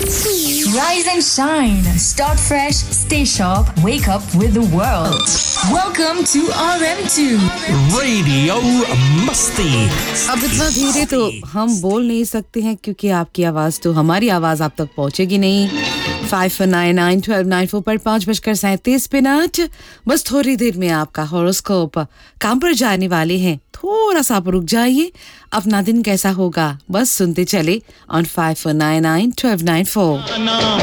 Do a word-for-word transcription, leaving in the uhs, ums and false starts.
Rise and shine. Start fresh. Stay sharp. Wake up with the world. Welcome to R M two. Radio Masti. अब इतना धीरे तो हम बोल नहीं सकते हैं क्योंकि आपकी आवाज तो हमारी आवाज आप तक पहुंचेगी नहीं. five four nine nine one two nine four पर पाँच बजकर सैंतीस मिनट. बस थोड़ी देर में आपका हॉरोस्कोप काम पर जाने वाले हैं. थोड़ा सा आप रुक जाइए. अपना दिन कैसा होगा बस सुनते चले on five four nine nine one two nine four.